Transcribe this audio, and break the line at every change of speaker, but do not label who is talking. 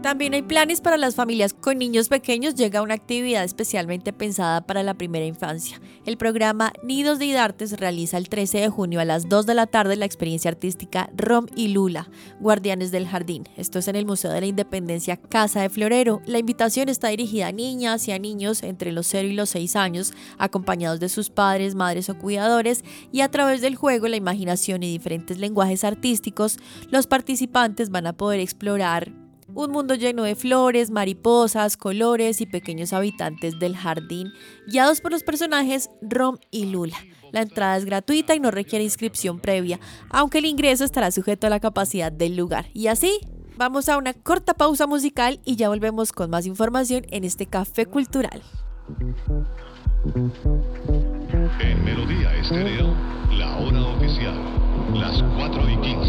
También hay planes para las familias con niños pequeños. Llega una actividad especialmente pensada para la primera infancia. El programa Nidos de Idartes realiza el 13 de junio a las 2 de la tarde la experiencia artística Rom y Lula, Guardianes del Jardín. Esto es en el Museo de la Independencia, Casa de Florero. La invitación está dirigida a niñas y a niños entre los 0 y los 6 años, acompañados de sus padres, madres o cuidadores, y a través del juego, la imaginación y diferentes lenguajes artísticos, los participantes van a poder explorar un mundo lleno de flores, mariposas, colores y pequeños habitantes del jardín, guiados por los personajes Rom y Lula. La entrada es gratuita y no requiere inscripción previa, aunque el ingreso estará sujeto a la capacidad del lugar. Y así, vamos a una corta pausa musical y ya volvemos con más información en este Café Cultural.
En Melodía Estéreo, la hora oficial, las 4:15.